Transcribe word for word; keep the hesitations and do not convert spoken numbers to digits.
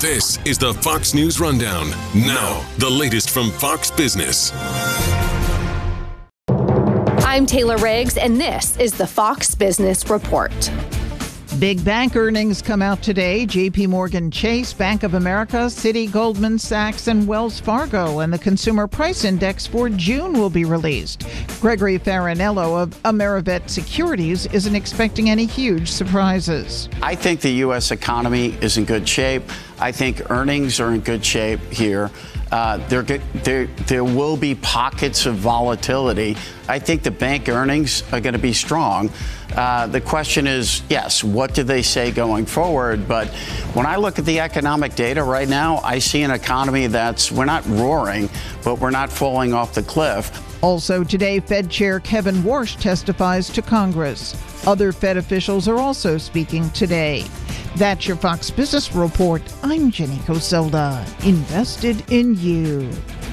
This is the Fox News Rundown. Now, the latest from Fox Business. I'm Taylor Riggs, and this is the Fox Business Report. Big bank earnings come out today. J P Morgan Chase, Bank of America, Citi, Goldman Sachs, and Wells Fargo. And the Consumer Price Index for June will be released. Gregory Farinello of Amerivet Securities isn't expecting any huge surprises. I think the U S economy is in good shape. I think earnings are in good shape here. Uh, there, there, there will be pockets of volatility. I think the bank earnings are going to be strong. Uh, the question is, yes, what do they say going forward? But when I look at the economic data right now, I see an economy that's, we're not roaring, but we're not falling off the cliff. Also today, Fed Chair Kevin Warsh testifies to Congress. Other Fed officials are also speaking today. That's your Fox Business Report. I'm Jenny Coselda. Invested in you.